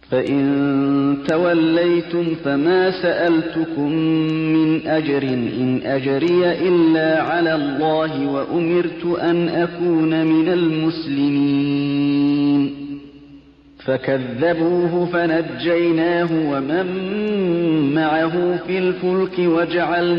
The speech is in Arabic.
فإن توليتم فما سألتكم من أجر إن أجري إلا على الله وأمرت أن أكون من المسلمين فكذبوه فنجيناه ومن معه في الفلك وجعلنا